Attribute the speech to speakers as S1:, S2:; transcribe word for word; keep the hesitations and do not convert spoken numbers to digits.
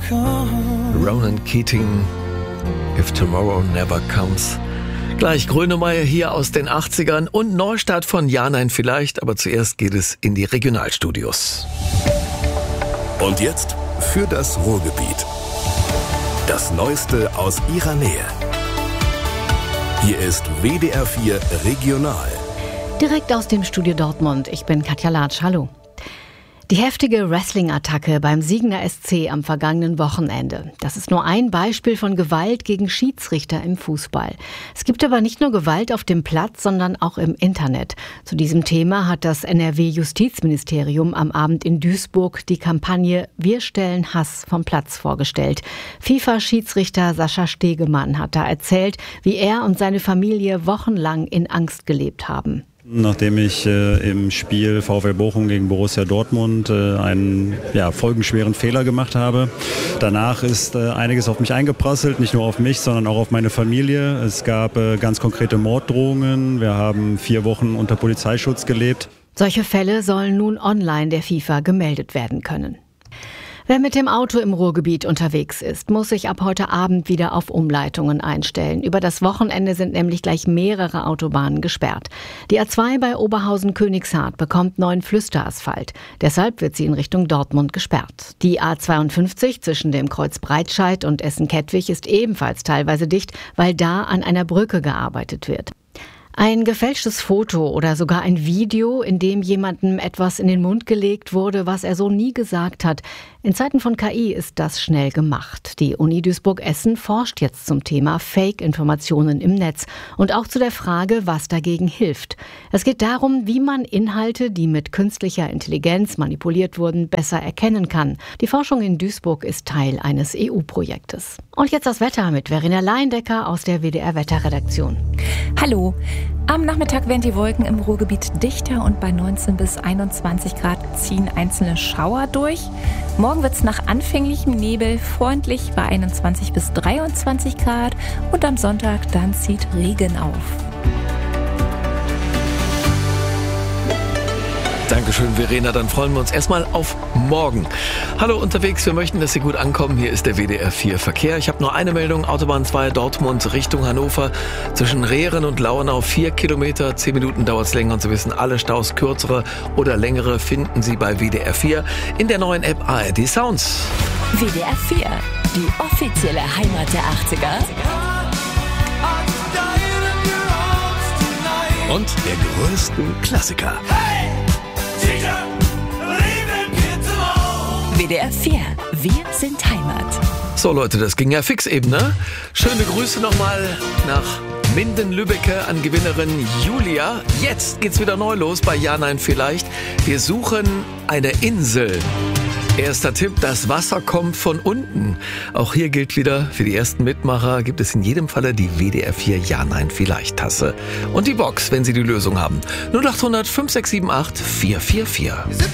S1: Ronan Keating, If Tomorrow Never Comes. Gleich Grönemeyer hier aus den achtzigern und Neustart von Ja, Nein, Vielleicht. Aber zuerst geht es in die Regionalstudios.
S2: Und jetzt für das Ruhrgebiet. Das Neueste aus ihrer Nähe. Hier ist W D R vier Regional.
S3: Direkt aus dem Studio Dortmund. Ich bin Katja Latsch. Hallo. Die heftige Wrestling-Attacke beim Siegener S C am vergangenen Wochenende. Das ist nur ein Beispiel von Gewalt gegen Schiedsrichter im Fußball. Es gibt aber nicht nur Gewalt auf dem Platz, sondern auch im Internet. Zu diesem Thema hat das N R W-Justizministerium am Abend in Duisburg die Kampagne Wir stellen Hass vom Platz vorgestellt. FIFA-Schiedsrichter Sascha Stegemann hat da erzählt, wie er und seine Familie wochenlang in Angst gelebt haben.
S4: Nachdem ich äh, im Spiel VfL Bochum gegen Borussia Dortmund äh, einen ja, folgenschweren Fehler gemacht habe. Danach ist äh, einiges auf mich eingeprasselt, nicht nur auf mich, sondern auch auf meine Familie. Es gab äh, ganz konkrete Morddrohungen. Wir haben vier Wochen unter Polizeischutz gelebt.
S3: Solche Fälle sollen nun online der FIFA gemeldet werden können. Wer mit dem Auto im Ruhrgebiet unterwegs ist, muss sich ab heute Abend wieder auf Umleitungen einstellen. Über das Wochenende sind nämlich gleich mehrere Autobahnen gesperrt. Die A zwei bei Oberhausen-Königshardt bekommt neuen Flüsterasphalt. Deshalb wird sie in Richtung Dortmund gesperrt. Die A zweiundfünfzig zwischen dem Kreuz Breitscheid und Essen-Kettwig ist ebenfalls teilweise dicht, weil da an einer Brücke gearbeitet wird. Ein gefälschtes Foto oder sogar ein Video, in dem jemandem etwas in den Mund gelegt wurde, was er so nie gesagt hat. In Zeiten von K I ist das schnell gemacht. Die Uni Duisburg-Essen forscht jetzt zum Thema Fake-Informationen im Netz und auch zu der Frage, was dagegen hilft. Es geht darum, wie man Inhalte, die mit künstlicher Intelligenz manipuliert wurden, besser erkennen kann. Die Forschung in Duisburg ist Teil eines E U-Projektes. Und jetzt das Wetter mit Verena Leindecker aus der W D R-Wetterredaktion.
S5: Hallo. Am Nachmittag werden die Wolken im Ruhrgebiet dichter und bei neunzehn bis einundzwanzig Grad ziehen einzelne Schauer durch. Morgen wird es nach anfänglichem Nebel freundlich bei einundzwanzig bis dreiundzwanzig Grad und am Sonntag dann zieht Regen auf.
S1: Dankeschön, Verena. Dann freuen wir uns erstmal auf morgen. Hallo unterwegs, wir möchten, dass Sie gut ankommen. Hier ist der W D R vier Verkehr. Ich habe nur eine Meldung. Autobahn zwei Dortmund Richtung Hannover. Zwischen Rehren und Lauenau vier Kilometer. Zehn Minuten dauert es länger. Und Sie wissen, alle Staus, kürzere oder längere, finden Sie bei W D R vier in der neuen App A R D Sounds.
S6: W D R vier, die offizielle Heimat der achtziger.
S2: Und der größten Klassiker.
S6: W D R vier, wir sind Heimat.
S1: So Leute, das ging ja fix eben, ne? Schöne Grüße nochmal nach Minden-Lübbecke an Gewinnerin Julia. Jetzt geht's wieder neu los bei Ja, Nein, Vielleicht. Wir suchen eine Insel. Erster Tipp, das Wasser kommt von unten. Auch hier gilt wieder, für die ersten Mitmacher gibt es in jedem Falle die W D R vier Ja, Nein, Vielleicht Tasse. Und die Box, wenn Sie die Lösung haben. null acht hundert fünf sechs sieben acht vier vier vier.